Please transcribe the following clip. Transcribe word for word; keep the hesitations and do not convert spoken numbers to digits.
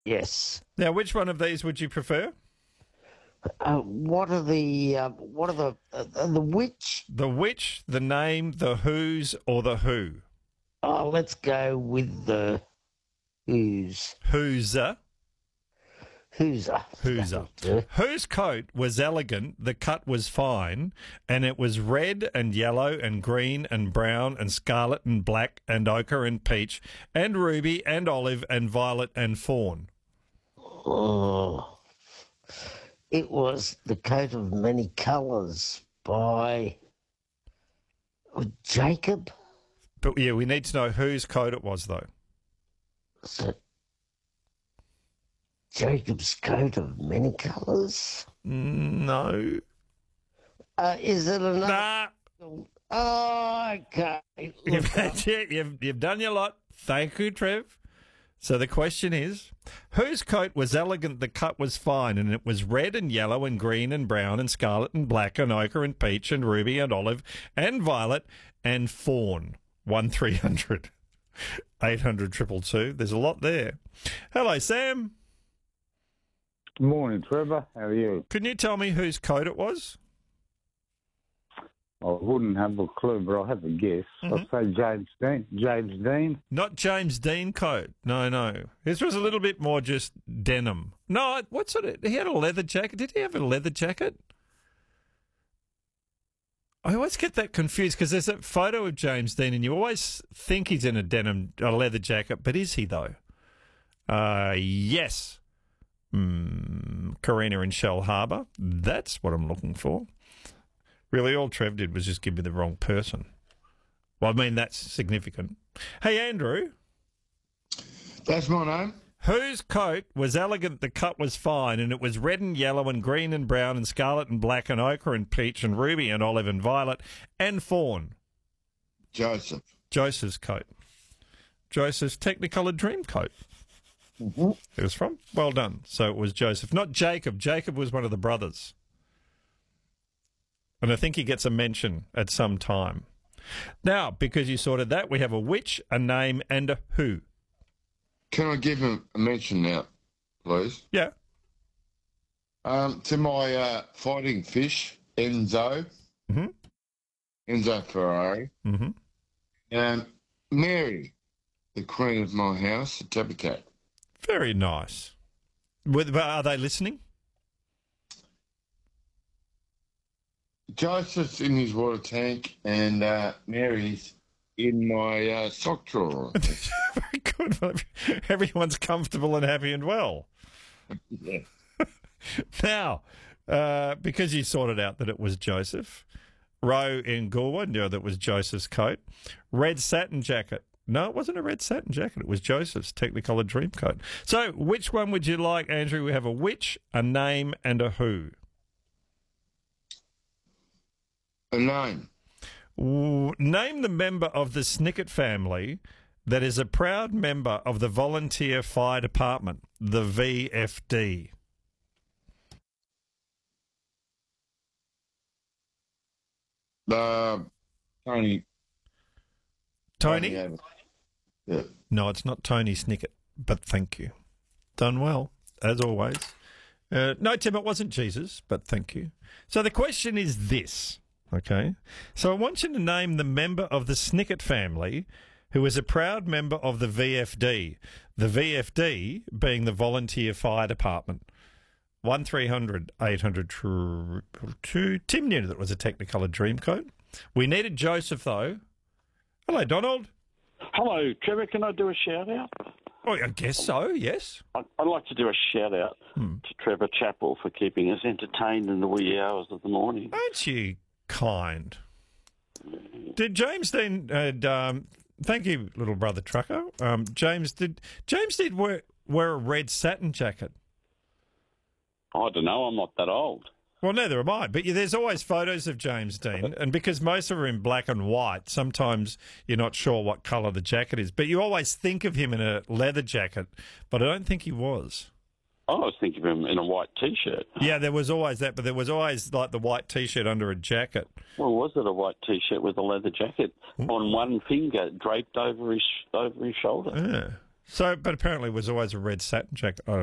Yes. Now, which one of these would you prefer? Uh, what are the uh, what are the uh, the which? The which, the name, the whose, or the who? Oh, let's go with the who's Who'ser. who'ser. Who'ser. Whose coat was elegant, the cut was fine, and it was red and yellow and green and brown and scarlet and black and ochre and peach and ruby and olive and violet and fawn. Oh, it was The Coat of Many Colours by oh, Jacob. But yeah, we need to know whose coat it was, though. So, Jacob's Coat of Many Colours? No. Uh, is it another? Nah. Oh, okay. You've, Look, you've, you've done your lot. Thank you, Trev. So the question is, whose coat was elegant, the cut was fine, and it was red and yellow and green and brown and scarlet and black and ochre and peach and ruby and olive and violet and fawn? one three hundred eight hundred two two two. There's a lot there. Hello, Sam. Good morning, Trevor. How are you? Can you tell me whose coat it was? I wouldn't have a clue, but I'll have a guess. Mm-hmm. I'll say James Dean. James Dean. Not James Dean coat. No, no. This was a little bit more just denim. No, what sort of... He had a leather jacket. Did he have a leather jacket? I always get that confused because there's a photo of James Dean and you always think he's in a denim, a leather jacket, but is he though? Uh, yes. Mm, Karina in Shell Harbour. That's what I'm looking for. Really, all Trev did was just give me the wrong person. Well, I mean, that's significant. Hey, Andrew. That's my name. Whose coat was elegant, the cut was fine, and it was red and yellow and green and brown and scarlet and black and ochre and peach and ruby and olive and violet and fawn? Joseph. Joseph's coat. Joseph's Technicolor dream coat. Mm-hmm. It was from? Well done. So it was Joseph. Not Jacob. Jacob was one of the brothers. And I think he gets a mention at some time. Now, because you sorted that, we have a which, a name, and a who. Can I give him a mention now, please? Yeah. Um, to my uh, fighting fish, Enzo. Mm-hmm. Enzo Ferrari. Mm-hmm. And Mary, the queen of my house, the Tabby Cat. Very nice. With, are they listening? Joseph's in his water tank and uh, Mary's in my uh, sock drawer. Very good. Well, everyone's comfortable and happy and well. Yeah. Now, uh, because you sorted out that it was Joseph, Roe in Galway knew that was Joseph's coat. Red satin jacket. No, it wasn't a red satin jacket. It was Joseph's Technicolor dream coat. So which one would you like, Andrew? We have a which, a name, and a who. A name. Ooh, name the member of the Snicket family that is a proud member of the Volunteer Fire Department, the V F D. Uh, Tony. Tony? Tony yeah. No, it's not Tony Snicket, but thank you. Done well, as always. Uh, no, Tim, it wasn't Jesus, but thank you. So the question is this, okay? So I want you to name the member of the Snicket family who is a proud member of the V F D, the V F D being the Volunteer Fire Department. one three hundred eight hundred two. Tim knew that it was a Technicolor Dreamcoat. We needed Joseph, though. Hello, Donald. Hello, Trevor. Can I do a shout out? Oh, I guess so, yes. I'd, I'd like to do a shout out Hmm. to Trevor Chappell for keeping us entertained in the wee hours of the morning. Aren't you kind? Did James Dean... Uh, um, thank you, little brother trucker. Um, James did James did wear, wear a red satin jacket. I don't know. I'm not that old. Well, neither am I. But yeah, there's always photos of James Dean, and because most of them are in black and white, sometimes you're not sure what colour the jacket is. But you always think of him in a leather jacket, but I don't think he was. I was thinking of him in a white T-shirt. Yeah, there was always that, but there was always like the white T-shirt under a jacket. Well, was it a white T-shirt with a leather jacket on one finger draped over his over his shoulder? Yeah. So, but apparently it was always a red satin jacket. I